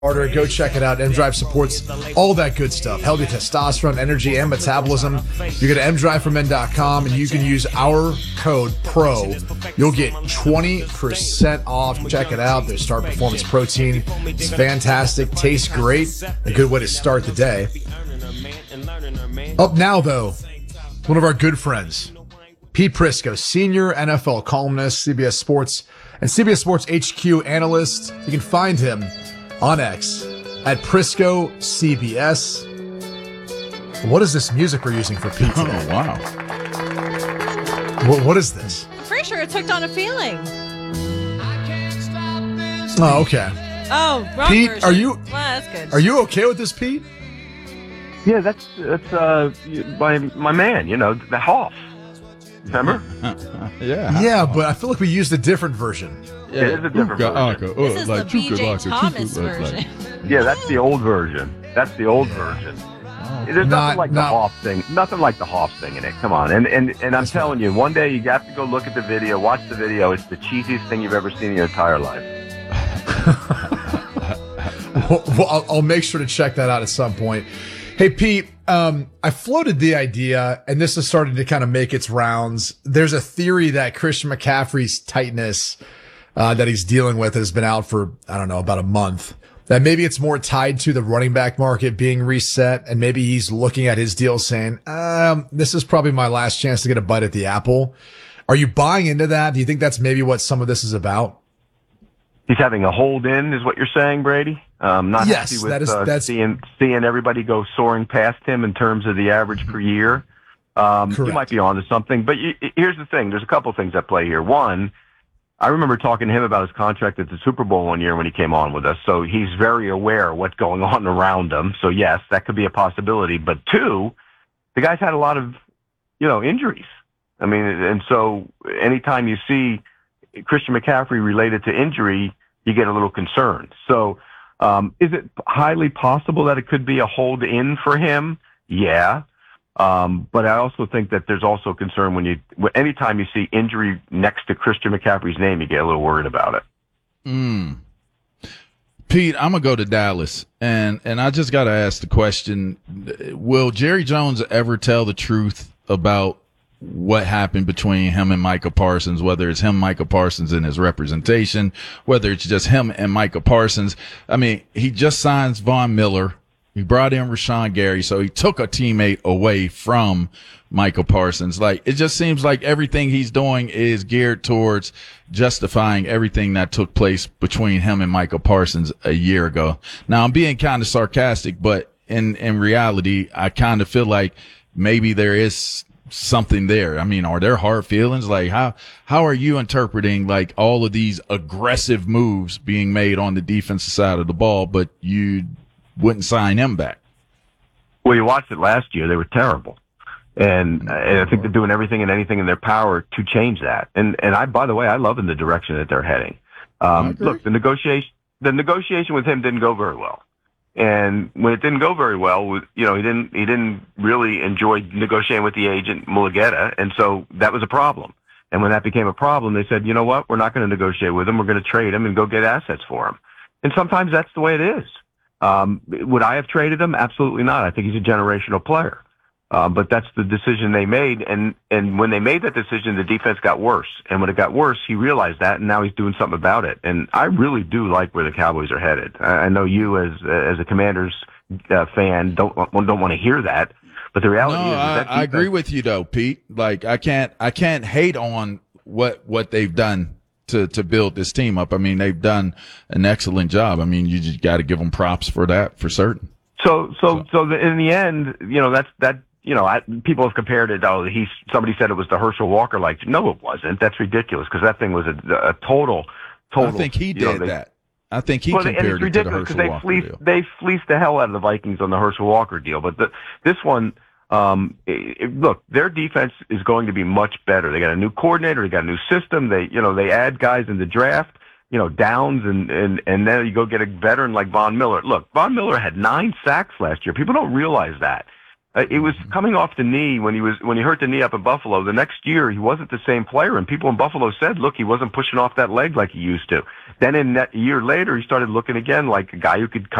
Harder, go check it out. mDrive supports all that good stuff. Healthy testosterone, energy, and metabolism. You go to mdriveformen.com and you can use our code PRO. You'll get 20% off. Check it out. Their Start Performance Protein. It's fantastic. Tastes great. A good way to start the day. Up now, though, one of our good friends, Pete Prisco, senior NFL columnist, CBS Sports, and CBS Sports HQ analyst. You can find him on X at Prisco CBS. What is this music we're using for Pete today? Oh, wow. What is this? I'm pretty sure it's Hooked on a Feeling. Oh, okay. Oh, wrong Pete, version. are you Well, that's good. are you okay with this, Pete? Yeah, that's my man. You know, the Hoff. Remember? Yeah, but I feel like we used a different version. Yeah, it is a different version. This is the B.J. Thomas version. Yeah, that's the old version. That's the old version. There's nothing like the Hoff thing. Nothing like the Hoff thing in it. Come on, and I'm telling you, one day you have to go look at the video, watch the video. It's the cheesiest thing you've ever seen in your entire life. Well, I'll make sure to check that out at some point. Hey, Pete, I floated the idea, and this is starting to kind of make its rounds. There's a theory that Christian McCaffrey's tightness that he's dealing with has been out for, I don't know, about a month. That maybe it's more tied to the running back market being reset, and maybe he's looking at his deal saying, this is probably my last chance to get a bite at the apple. Are you buying into that? Do you think that's maybe what some of this is about? He's having a hold in, is what you're saying, Brady? Not yes, happy with that's seeing everybody go soaring past him in terms of the average per year. You might be onto something, but here's the thing. There's a couple things at play here. One, I remember talking to him about his contract at the Super Bowl one year when he came on with us, so he's very aware of what's going on around him. So, yes, that could be a possibility. But two, the guy's had a lot of, injuries. I mean, and so anytime you see Christian McCaffrey related to injury, you get a little concerned. So is it highly possible that it could be a hold in for him? Yeah. But I also think that there's also concern anytime you see injury next to Christian McCaffrey's name, you get a little worried about it. Pete, I'm going to go to Dallas, and I just got to ask the question, will Jerry Jones ever tell the truth about what happened between him and Micah Parsons, whether it's him, Micah Parsons, and his representation, whether it's just him and Micah Parsons? I mean, he just signs Von Miller. He brought in Rashawn Gary, so he took a teammate away from Micah Parsons. Like, it just seems like everything he's doing is geared towards justifying everything that took place between him and Micah Parsons a year ago. Now, I'm being kind of sarcastic, but in reality, I kind of feel like maybe there is something there. I mean, are there hard feelings? Like, how are you interpreting like all of these aggressive moves being made on the defensive side of the ball, but you wouldn't sign him back? Well, you watched it last year. They were terrible. And I think they're doing everything and anything in their power to change that. And by the way, I love in the direction that they're heading. Look, the negotiation with him didn't go very well. And when it didn't go very well, he didn't really enjoy negotiating with the agent Mulugeta, and so that was a problem. And when that became a problem, they said, you know what, we're not going to negotiate with him. We're going to trade him and go get assets for him. And sometimes that's the way it is. Would I have traded him? Absolutely not. I think he's a generational player. But that's the decision they made. And when they made that decision, the defense got worse. And when it got worse, he realized that, and now he's doing something about it. And I really do like where the Cowboys are headed. I know you, as a Commanders fan, don't want to hear that. But the reality is that I agree with you though, Pete. Like, I can't hate on what they've done to build this team up. I mean, they've done an excellent job. I mean, you just got to give them props for that, for certain. So in the end, that. People have compared it. Somebody said it was the Herschel Walker. Like, no, it wasn't. That's ridiculous because that thing was a total. I think he did that. I think he compared it to the Herschel Walker deal. They fleeced the hell out of the Vikings on the Herschel Walker deal. But this one, look, their defense is going to be much better. They got a new coordinator. They got a new system. They add guys in the draft. Downs, and then you go get a veteran like Von Miller. Look, Von Miller had 9 sacks last year. People don't realize that. It was coming off the knee when he hurt the knee up in Buffalo. The next year, he wasn't the same player, and people in Buffalo said, look, he wasn't pushing off that leg like he used to. Then a year later, he started looking again like a guy who could